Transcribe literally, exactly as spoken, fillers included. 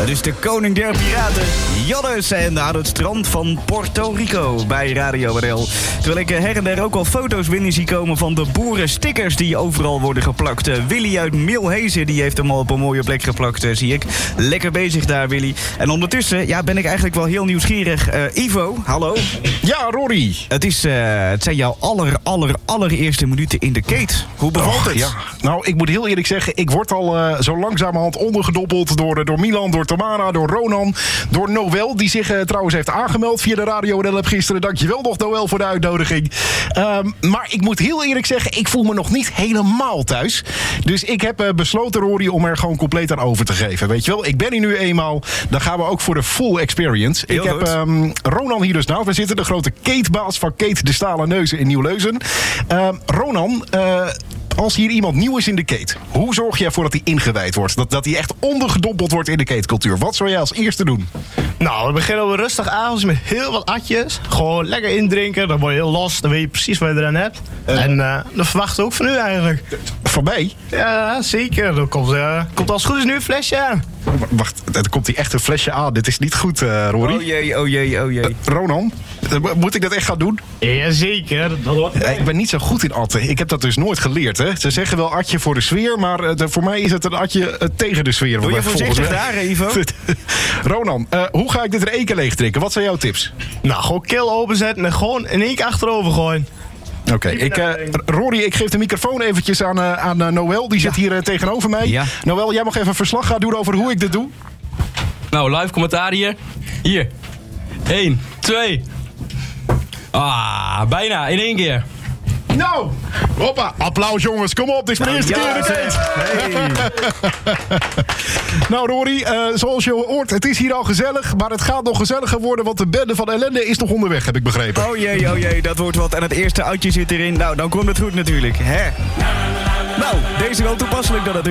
Dus de koning der piraten, Jannes, en aan het strand van Puerto Rico bij Radio R L. Terwijl ik her en der ook al foto's binnen zie komen van de boerenstickers die overal worden geplakt. Uh, Willy uit Milhezen, die heeft hem al op een mooie plek geplakt, uh, zie ik. Lekker bezig daar, Willy. En ondertussen ja, ben ik eigenlijk wel heel nieuwsgierig. Uh, Ivo, hallo. Ja, Rory. Het, is, uh, het zijn jouw aller, aller, allereerste minuten in de Kate. Hoe bevalt Och, het? Ja. Nou, ik moet heel eerlijk zeggen, ik word al uh, zo langzamerhand ondergedoppeld door, door Milan, door Tamara, door Ronan, door Noël, die zich uh, trouwens heeft aangemeld via de Radio R L gisteren. Dankjewel nog, Noël, voor de uitnodiging. Um, maar ik moet heel eerlijk zeggen, ik voel me nog niet helemaal thuis. Dus ik heb uh, besloten, Rory, om er gewoon compleet aan over te geven. Weet je wel, ik ben hier nu eenmaal. Dan gaan we ook voor de full experience. Heel ik heb um, Ronan hier dus naast me zitten, de grote Kate-baas van Kate de Stalen Neuzen in Nieuw-Leuzen. Uh, Ronan, uh, als hier iemand nieuw is in de Kate, hoe zorg je ervoor dat hij ingewijd wordt? Dat, dat hij echt ondergedompeld wordt in de Kate-cultuur? Wat zou jij als eerste doen? Nou, we beginnen op een rustig avond met heel wat atjes. Gewoon lekker indrinken, dan word je heel los, dan weet je precies wat je eraan hebt. Uh. En uh, dat verwachten we ook van u eigenlijk. Van mij? Ja, zeker. Er komt, uh, komt als het goed is nu een flesje aan. Wacht, er komt hier echt een flesje aan. Dit is niet goed, uh, Rory. Oh jee, oh jee, oh jee. Uh, Ronan, uh, moet ik dat echt gaan doen? Jazeker. Dat wordt... uh, ik ben niet zo goed in atten. Ik heb dat dus nooit geleerd. Hè? Ze zeggen wel atje voor de sfeer, maar uh, de, voor mij is het een atje uh, tegen de sfeer. Doe je voorzichtig daar, Ivo? Ronan, uh, hoe ga ik dit er één keer leeg drinken? Wat zijn jouw tips? Nou, gewoon keel openzetten en gewoon in één keer achterover gooien. Oké, okay, ik, uh, Rory, ik geef de microfoon eventjes aan, uh, aan uh, Noël. Die ja. zit hier uh, tegenover mij. Ja. Noël, jij mag even een verslag gaan doen over hoe ik dit doe. Nou, live commentaar hier. Hier. Eén, twee. Ah, bijna in één keer. Nou, hoppa, applaus jongens, kom op, dit is mijn eerste ja, keer in de Kate. Hey. Nou Rory, uh, zoals je hoort, het is hier al gezellig, maar het gaat nog gezelliger worden, want de bende van ellende is nog onderweg, heb ik begrepen. Oh jee, oh jee, dat wordt wat. En het eerste uitje zit erin. Nou, dan komt het goed natuurlijk, hè? Nou, deze wel toepasselijk dat het